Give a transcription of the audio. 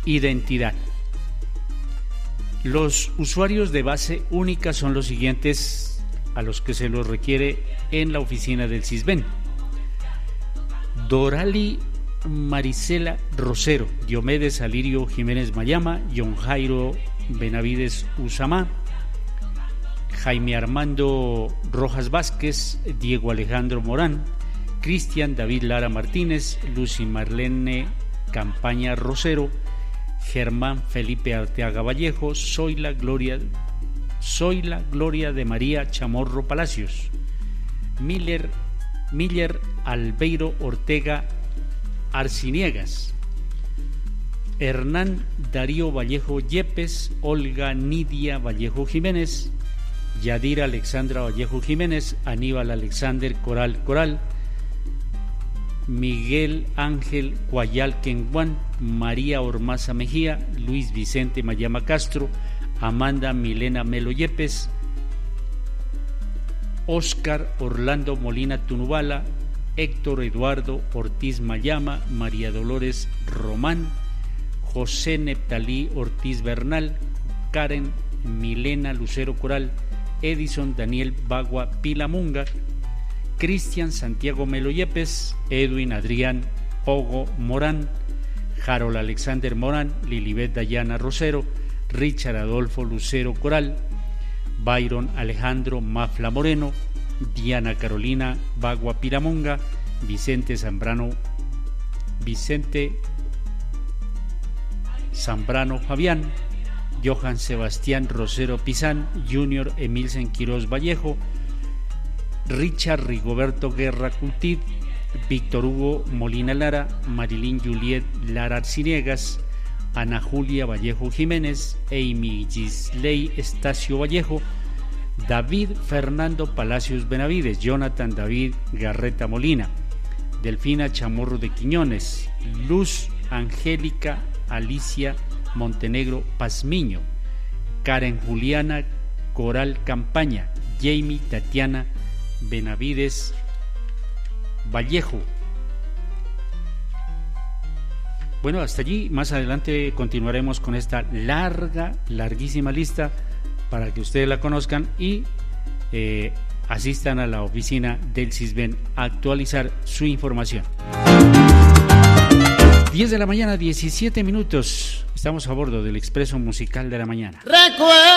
identidad. Los usuarios de base única son los siguientes a los que se los requiere en la oficina del CISBEN: Dorali Marisela Rosero, Diomedes Alirio Jiménez Mayama, John Jairo Benavides Usamá, Jaime Armando Rojas Vázquez, Diego Alejandro Morán, Cristian David Lara Martínez, Lucy Marlene Campaña Rosero, Germán Felipe Arteaga Vallejo, Zoila Gloria de María Chamorro Palacios, Miller Albeiro Ortega Arciniegas, Hernán Darío Vallejo Yepes, Olga Nidia Vallejo Jiménez, Yadira Alexandra Vallejo Jiménez, Aníbal Alexander Coral, Miguel Ángel Guayal Kenguán, María Ormaza Mejía, Luis Vicente Mayama Castro, Amanda Milena Melo Yepes, Óscar Orlando Molina Tunubala, Héctor Eduardo Ortiz Mayama, María Dolores Román, José Neptalí Ortiz Bernal, Karen Milena Lucero Coral, Edison Daniel Bagua Pilamunga, Cristian Santiago Melo Yepes, Edwin Adrián Pogo Morán, Harold Alexander Morán, Lilibet Dayana Rosero, Richard Adolfo Lucero Coral, Byron Alejandro Mafla Moreno, Diana Carolina Bagua Piramonga, Vicente Zambrano Fabián, Johan Sebastián Rosero Pizán, Junior Emilsen Quirós Vallejo, Richard Rigoberto Guerra Cultid, Víctor Hugo Molina Lara, Marilyn Juliet Lara Arciniegas, Ana Julia Vallejo Jiménez, Amy Gisley Estacio Vallejo, David Fernando Palacios Benavides, Jonathan David Garreta Molina, Delfina Chamorro de Quiñones, Luz Angélica Alicia Montenegro Pazmiño, Karen Juliana Coral Campaña, Jamie Tatiana Benavides Vallejo. Bueno, hasta allí. Más adelante continuaremos con esta larguísima lista para que ustedes la conozcan y asistan a la oficina del CISBEN a actualizar su información. 10 de la mañana, 17 minutos. Estamos a bordo del Expreso Musical de la Mañana. Recuerda